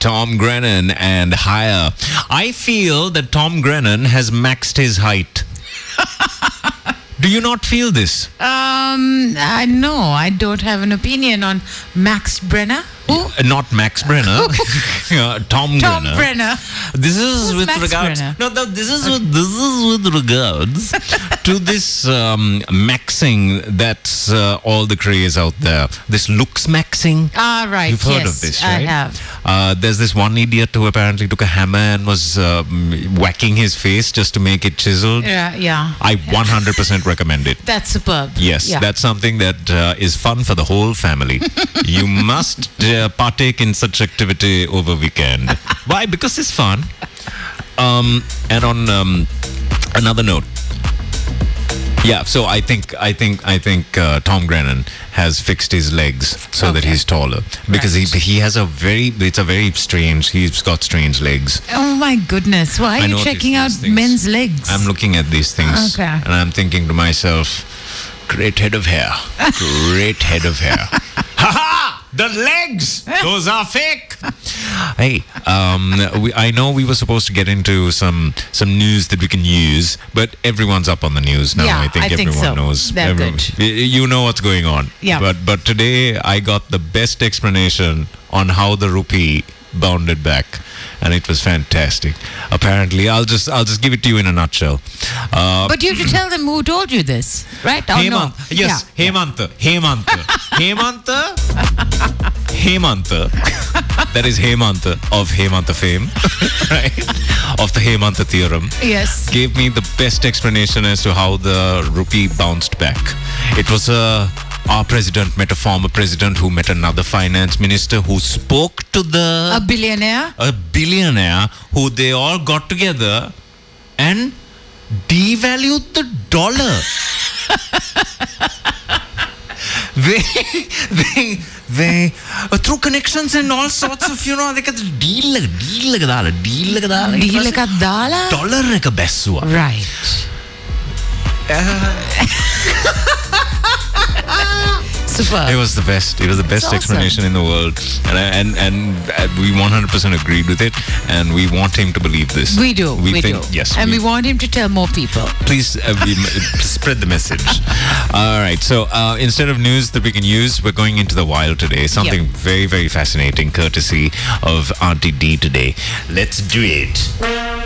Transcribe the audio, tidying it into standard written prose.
Tom Grennan and higher. I feel that Tom Grennan has maxed his height. Do you not feel this? No, I don't have an opinion on Max Brenner. Who? Not Max Brenner. Tom Grenner. Brenner. This is Who's with Max regards. Brenner? No, this is with regards to this maxing that's all the craze out there. This looks maxing. Ah, right. You've heard yes, of this, I right? have. There's this one idiot who apparently took a hammer and was whacking his face just to make it chiseled. Yeah. I 100% recommend it. That's superb. Yes, Yeah. that's something that is fun for the whole family. You must partake in such activity over weekend. Why? Because it's fun. And on another note, yeah. So I think Tom Grennan has fixed his legs so that he's taller because he has it's a very strange. He's got strange legs. Oh my goodness! Why I are you noticed checking out these things. men's legs? I'm looking at these things Okay. and I'm thinking to myself, great head of hair. Great head of hair. Ha ha! The legs! Those are fake! Hey, I know we were supposed to get into some news that we can use, but everyone's up on the news now. Yeah, I think everyone so. knows. They're good. You know what's going on. Yeah. But today I got the best explanation on how the rupee bounded back. And it was fantastic. Apparently, I'll just give it to you in a nutshell. But you have to tell them who told you this, right? Oh, no. Hemant. Yes, Yeah. Hemanta. That is Hemanta of Hemanta fame, right? Of the Hemanta theorem. Yes. Gave me the best explanation as to how the rupee bounced back. It was our president met a former president who met another finance minister who spoke to A billionaire? a billionaire who they all got together and devalued the dollar. they through connections and all sorts of, they got deal Dilakadala? dollar ka besua. Right. Superb. It was the best. It was the best awesome. explanation in the world, and we 100% agreed with it, and we want him to believe this. We do. We do. Yes, And we want him to tell more people. please spread the message. All right. So instead of news that we can use, we're going into the wild today. Something very, very fascinating, courtesy of Auntie D today. Let's do it.